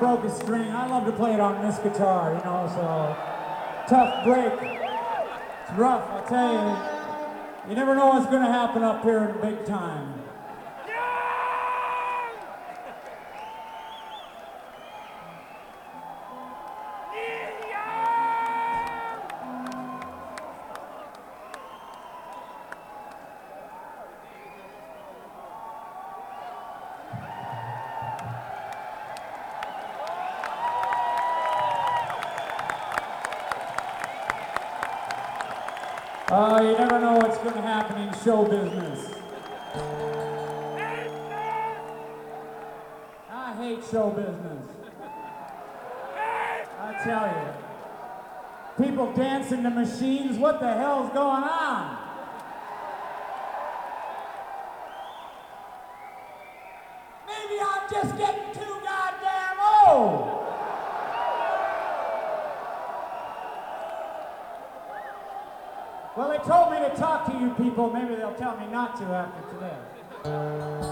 broke a string. I love to play it on this guitar, you know, so tough break. It's rough, I'll tell you. You never know what's going to happen up here in big time. You never know what's going to happen in show business. I hate show business. I tell you. People dancing to machines, what the hell's going on? Maybe I'm just getting too goddamn old. Well, they told me to talk to you people. Maybe they'll tell me not to after today.